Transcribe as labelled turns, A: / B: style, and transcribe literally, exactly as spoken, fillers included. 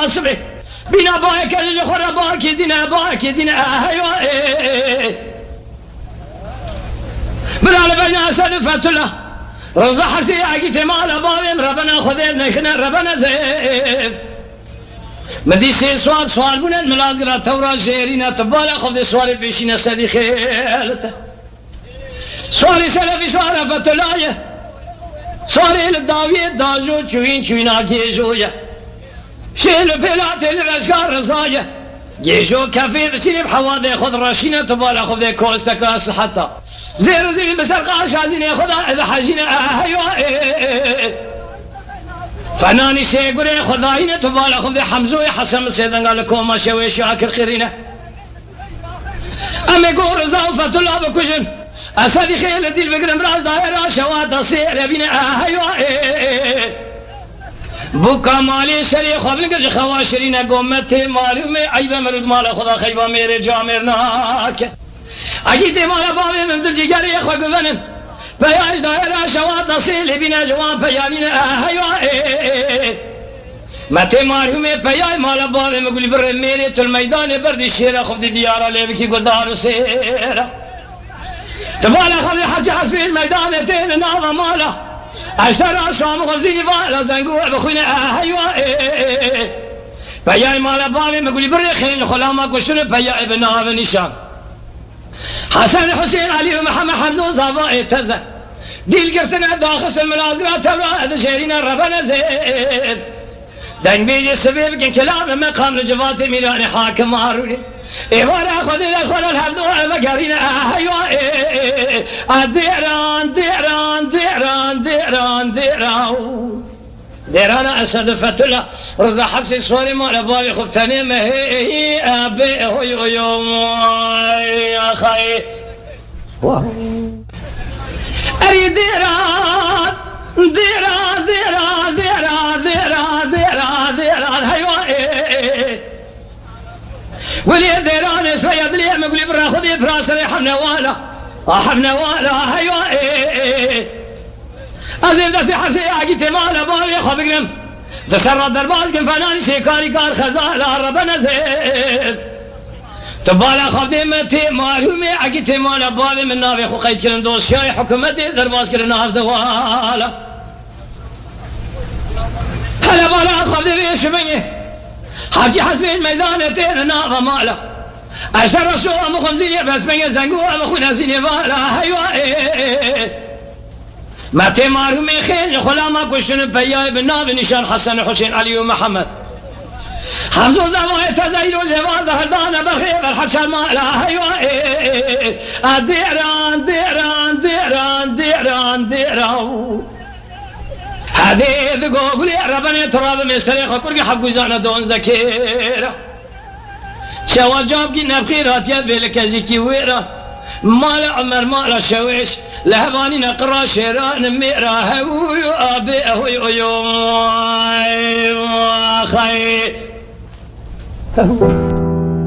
A: صبح بنا باك الجخرة باك دينا باك دينا هيوا بلا بينا سلفة الله رزا حسي عقيت مال بابم ربنا خذينا خنا ربنا زيب مدي سي سوال سوال من الملازقرة تورا جيرينا تبالا خذ سوال بيشينا سدي خيلته سوالي سلفي سوال فتلاية سوالي للداوية داجو چوين چوينا جيجوية شيل بلات الرزقار رزقاية جيجو كافي تشتري بحواضي خذ راشينا تبالا خذ كولستكا صحتا زيرو زي بسرقة شازين ياخذها إذا حاجينا أهيوا فناني سيقولي خذاينا تبالا خذ حمزوي حسن سيدنا قال لكم ما شوي شاكر خيرينا أمي قول رزاوفة الله بكجن أسادي خيل ديل بقرم راس دائرة شوات صير بينا أهيوا بوكا مالي سري خبرك جو خواشرين قومتي مالي مي عيبه مرود مال خدا خيبه میره جامر ناک اگه مال بابي ممدل جگری خو گونن پیاج دایره شوات اصیل بنا جوان پیانین هيوا متى مالي مي پیاج مال بابي مقول بر میره تل میدان برد شیر خو دی دیار لبکی گلدار سیر تبالا خلي حاجه حسب الميدان تين نار ماله اشترى شام خبزي فالا زنقوع بخوينا هيوا بياي مال بابي مقولي بريخين خلاما كشن بياي بنا بنشان حسن حسين علي ومحمد حمزه صفاء تزه ديل قرتنا داخل الملازمه تبع شيرينا ربنا زين دين بيجي السبيب كان كلام مقام لجفات ميلاني حاكم هاروني إيوان أخذ الأخوان الحفظوع مقارينا هيوا ديران ديران ديران ديران ديران ديران أسد فتلة رزا حسي صوري مال بابي خبتاني ما هي أبي هو يوم يا خي أري ديران ديران ديران ديران ديران ديران ديران هيوا ولي ديران سيد لي مقولي برا خذي براسي حمنا والا حمنا والا هيوا ازير دسي حسي عقيت مال بابي خبقنم دسر درباز كن فنان شيكاري كار خزالا ربنا زين تبالا خذي متي معلومي عقيت مال بابي من نافي خو قيد كلم دوس شاي حكومتي درباز كن ناف دوالا هلا بالا خذي في شبنيه حاجي حسبي الميدان تين نار مالا أشر شو أم خمزيني بس من زنقو أم خونا زيني مالا هيوا ما تمارو ميخين خلا ما كشن بياي بناب نشان حسن حسين علي ومحمد حمزو زواي تزايد وزواج هردانا بالخير الحشر مالا هيوا ديران ديران ديران ديران ديران هذه ذقوق لي ربنا تراب مستريخ كرقي حق زانا دون ذكيرة شوا جاب قلنا بخيرات يد بلك زكي ويرة مال عمر مال شويش لهباني نقرا شيران ميرا هوي أبي هوي يوم خير